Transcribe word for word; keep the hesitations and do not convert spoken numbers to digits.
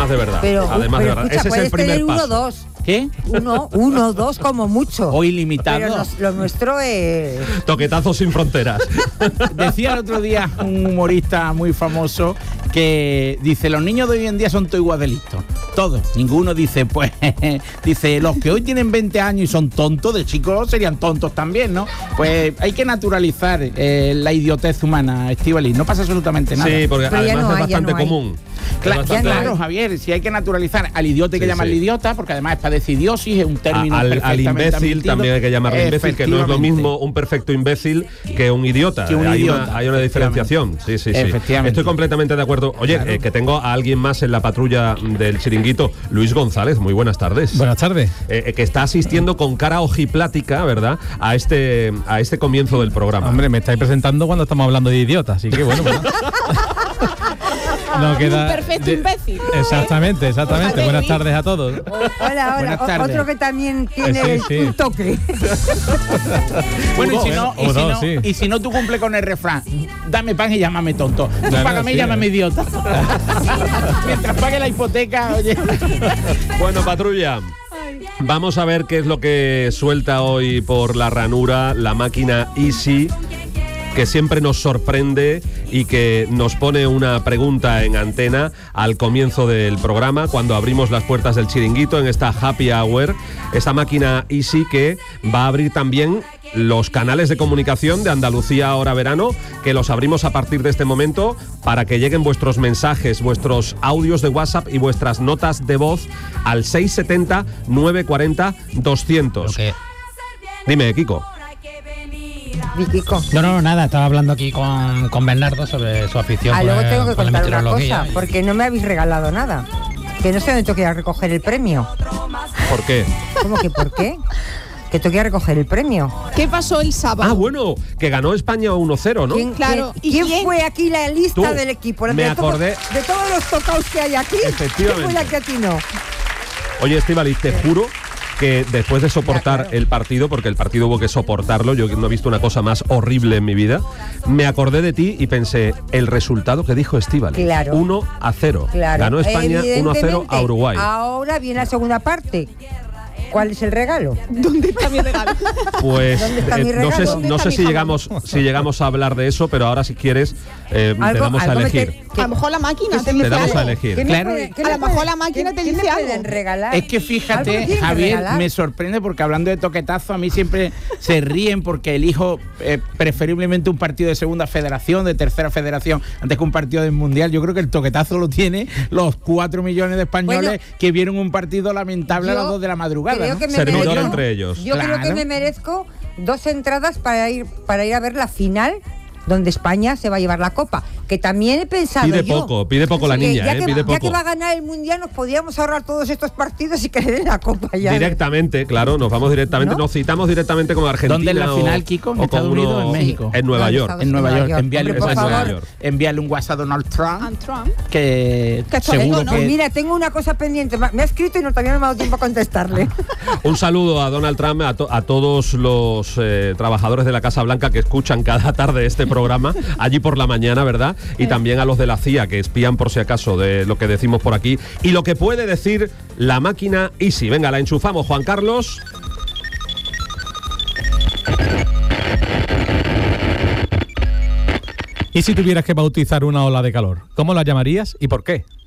además de verdad. Pero, además pero de verdad. escucha, Ese es el primer uno, paso. dos. ¿Qué? Uno, uno, dos como mucho. O ilimitado. Pero nos, lo nuestro es... Toquetazos sin fronteras. Decía el otro día un humorista muy famoso que dice, los niños de hoy en día son todos igual de listos. Todos. Ninguno dice, pues, dice, los que hoy tienen veinte años y son tontos, de chicos serían tontos también, ¿no? Pues hay que naturalizar eh, la idiotez humana, Estíbaliz. No pasa absolutamente nada. Sí, porque Pero ya además no es hay, ya bastante no hay. común. Claro, Es bastante- claro, Javier, si hay que naturalizar al idiota hay que Sí, llamarle sí. idiota, porque además es padecidiosis, es un término A- al, al perfectamente imbécil admitido. también hay que llamarle imbécil, que no es lo Efectivamente. mismo un perfecto imbécil que un idiota. Que un hay, idiota, una, hay una diferenciación. Sí, sí, sí. Efectivamente. Estoy completamente de acuerdo. Oye, Claro. eh, que tengo a alguien más en la patrulla del Chiringuito, Luis González. Muy buenas tardes. Buenas tardes. Eh, eh, que está asistiendo con cara ojiplática, ¿verdad? A este, a este comienzo del programa. Hombre, me estáis presentando cuando estamos hablando de idiotas, así que bueno, pues, no queda Un perfecto de- imbécil. Exactamente, exactamente. Ojalá, Buenas Luis. tardes a todos. Hola, hola. Buenas O- tardes. Otro que también tiene Eh, sí, sí. un toque. Bueno, y si, Bueno, no, y, o si dos, no, sí. y si no, tú cumple con el refrán. Dame pan y llámame tonto. Tú Claro, págame y sí, llámame ¿eh? idiota. Mientras pague la hipoteca, oye. Bueno, patrulla. Vamos a ver qué es lo que suelta hoy por la ranura la máquina Easy, que siempre nos sorprende y que nos pone una pregunta en antena al comienzo del programa, cuando abrimos las puertas del Chiringuito en esta Happy Hour. Esta máquina Easy que va a abrir también los canales de comunicación de Andalucía Ahora Verano, que los abrimos a partir de este momento para que lleguen vuestros mensajes, vuestros audios de WhatsApp y vuestras notas de voz al seis setenta, nueve cuarenta, doscientos. Lo que- Dime, Kiko. Viquico. No, no, no, nada, estaba hablando aquí con, con Bernardo sobre su afición Ah, por, luego tengo que por la contar una meteorología. cosa, porque no me habéis regalado nada. Que no sé dónde tengo que ir a recoger el premio. ¿Por qué? ¿Cómo que por qué? Que tengo que ir a recoger el premio. ¿Qué pasó el sábado? Ah, bueno, que ganó España uno cero, ¿no? ¿Quién, Claro, quién- ¿y quién quién? fue aquí la lista Tú. del equipo? La Me de todo- acordé. de todos los tocaos que hay aquí. Efectivamente. ¿Quién fue la que atinó? Oye, Estíbaliz, te juro que después de soportar Ya, claro. el partido, porque el partido hubo que soportarlo, yo no he visto una cosa más horrible en mi vida, me acordé de ti y pensé, el resultado que dijo Estíbaliz, Claro. uno a cero. Claro. Ganó España uno a cero a Evidentemente, Uruguay. Ahora viene la segunda parte. ¿Cuál es el regalo? ¿Dónde está mi regalo? Pues ¿Dónde está eh, mi no sé, regalo? ¿Dónde no está sé mi si jamón? llegamos si llegamos a hablar de eso, pero ahora si quieres eh, te Algo- damos a algo me elegir. te- A lo mejor la máquina ¿Qué te se me dice Te damos algo. a elegir. ¿Qué me Claro, puede- qué a me lo mejor puede- la máquina qué- te qué dice me algo. pueden regalar? Es que ¿Algo fíjate, tienen que Javier, regalar? me sorprende porque hablando de toquetazo, a mí siempre se ríen porque elijo eh, preferiblemente un partido de segunda federación, de tercera federación, antes que un partido del mundial. Yo creo que el toquetazo lo tiene los cuatro millones de españoles Bueno, que vieron un partido lamentable a las Yo dos de la madrugada. creo ¿no? que me Servidor merezco- entre ellos. Yo creo que Claro. me merezco dos entradas para ir para ir a ver la final donde España se va a llevar la copa, que también he pensado Pide yo poco, pide poco la que niña, ya eh, que, pide va- ya poco. que va a ganar el mundial nos podíamos ahorrar todos estos partidos y que le den la copa ya. Directamente, claro, nos vamos directamente, ¿No? nos citamos directamente con Argentina. ¿Dónde es la o- final, Kiko? ¿En o Estados con Unidos o uno- en México? En Nueva No, en York. Estados En Nueva Nueva York, York. envíale, Hombre, por un favor. WhatsApp, envíale un WhatsApp a Donald Trump, And Trump. que Que esto seguro tengo, ¿no? que... Pues mira, tengo una cosa pendiente. Me ha escrito y no, todavía no me ha dado tiempo a contestarle. Un saludo a Donald Trump, a, to- a todos los eh, trabajadores de la Casa Blanca que escuchan cada tarde este programa, allí por la mañana, ¿verdad? Y también a los de la C I A que espían por si acaso de lo que decimos por aquí y lo que puede decir la máquina Easy. Venga, la enchufamos, Juan Carlos. ¿Y si tuvieras que bautizar una ola de calor? ¿Cómo la llamarías y por qué?